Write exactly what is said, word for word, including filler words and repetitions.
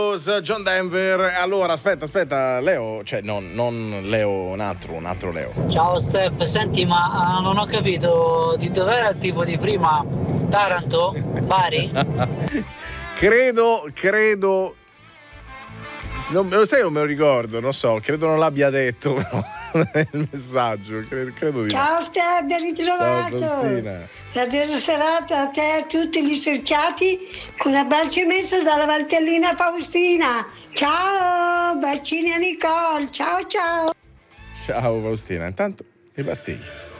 John Denver. Allora, aspetta, aspetta, Leo, cioè non, non Leo, un altro, un altro Leo. Ciao Steph, senti, ma uh, non ho capito di dov'era il tipo di prima. Taranto? Bari? credo, credo. Non me lo sai, non me lo ricordo, non so, credo non l'abbia detto però il messaggio, credo, credo di Ciao Steph, ben ritrovato. Ciao Faustina. Radiosa serata a te e a tutti gli cerchiati, con un abbraccio immenso dalla Valtellina Faustina. Ciao, bacini a Nicole, ciao ciao. Ciao Faustina, intanto i pastigli.